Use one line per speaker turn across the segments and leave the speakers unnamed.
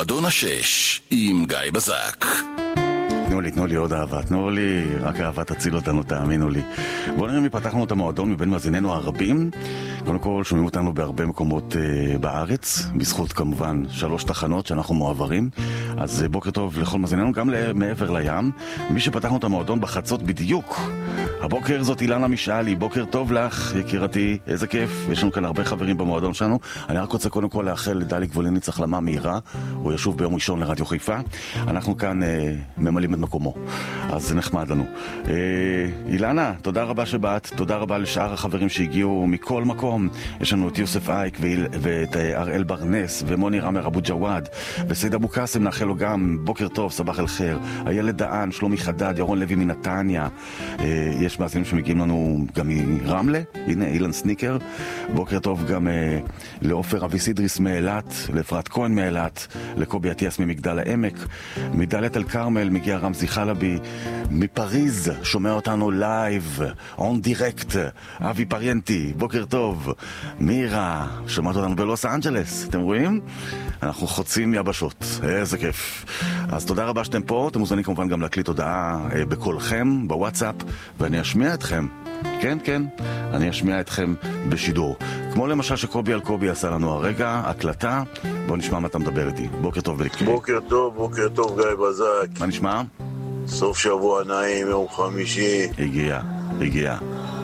מועדון השש עם גיא בזק.
תנו לי עוד אהבה, תנו לי, רק אהבה תציל אותנו, תאמינו לי. בואו נראה מי פתחנו את המועדון מבין מאזיננו הרבים. קודם כל שומעים אותנו בהרבה מקומות בארץ, בזכות כמובן 3 תחנות שאנחנו מועברים. אז בוקר טוב לכל מאזיננו, גם מעבר לים. מי שפתחנו את המועדון בחצות בדיוק. הבוקר זאת אילנה משאלי, בוקר טוב לך יקירתי, איזה כיף, יש לנו כאן הרבה חברים במועדון שלנו. אני רק רוצה קודם כל לאחל לדלי גבוליניץ החלמה מהירה, הוא ישוב ביום ראשון לרדיו חיפה. אנחנו כאן ממלאים את מקומו, אז זה נחמד לנו. אילנה, תודה רבה שבאת, תודה רבה לשאר החברים שהגיעו מכל מקום. יש לנו את יוסף אייק ואת אראל ברנס ומוני רמר אבו ג'וואד וסייד אבו קאסם, נאחל לו גם בוקר טוב, סבח אל חיר. הילד דען, שלומי חדד, ירון לוי מנתניה. יש מאזינים שמגיעים לנו גם מרמלה, הנה אילן סניקר. בוקר טוב גם לאופר אבי סידריס מאילת, לאפרת כהן מאילת, לקובי עטיאס ממגדל העמק, מדלית אל כרמל מגיע רמזי חלבי, מפריז שומע אותנו לייב, און דירקט, אבי פריינטי, בוקר טוב. מירה, שומעת אותנו בלוס אנג'לס, אתם רואים? אנחנו חוצים יבשות, איזה כיף. אז תודה רבה שאתם פה, אתם מוזמנים כמובן גם להקליט הודעה בקולכם, בוואטסאפ, ואני אשמיע אתכם. כן, אני אשמיע אתכם בשידור. כמו למשל שקובי אלקובי עשה לנו הרגע, הקלטה. בוא נשמע מה אתה מדבר איתי. בוקר טוב ולקלי.
בוקר טוב גיא בזק.
מה נשמע?
סוף שבוע נעים, יום חמישי.
הגיע.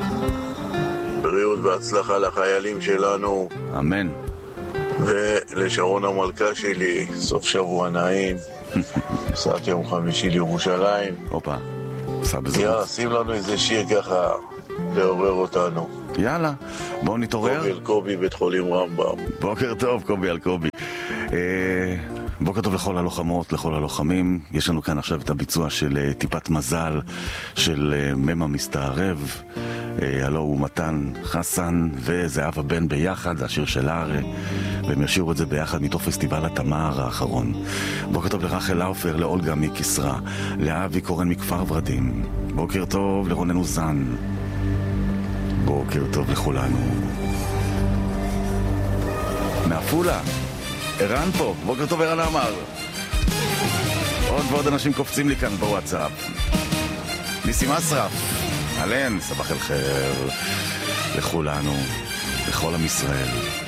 בריאות והצלחה לחיילים שלנו.
אמן.
ולשרון המלכה שלי, סוף שבוע נעים. סעת יום חמישי לירושלים.
הופה, סע בזרות.
שים לנו איזה שיר ככה לעורר אותנו.
יאללה, בואו נתעורר.
קובי אלקובי, בית חולים רמב"ם.
בוקר טוב קובי אלקובי. בוקר טוב לכל הלוחמות, לכל הלוחמים. יש לנו כאן עכשיו את הביצוע של טיפת מזל של ממה מסתערב. הלו הוא מתן חסן וזהבה בן ביחד, השיר של הארה, והם ישירו את זה ביחד מתוך פסטיבל התמר האחרון. בוקר טוב לרחל לאופר, לאולגה מכסרה, לאבי קורן מכפר ורדים. בוקר טוב לרונן אוזן. בוקר טוב לכולנו. מעפולה, ערן פה, בוקר טוב ערן אמר. עוד ועוד אנשים קופצים לי כאן בוואטסאפ. ניסים אסרף, אלן, סבח אל חיר לכולנו, לכל עם ישראל.